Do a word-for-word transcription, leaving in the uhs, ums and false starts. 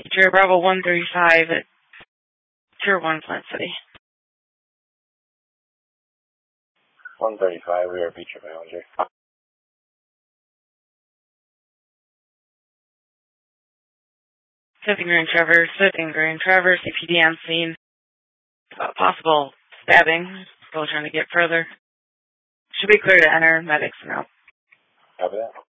Jerry Bravo one thirty-five at Tier one Plant City. one thirty-five, we are Beecher Ballinger. fifty Grand Traverse, fifteen Grand Traverse, C P D on scene. Uh, possible stabbing. Still trying to get further. Should be clear to enter. Medics now. Copy that.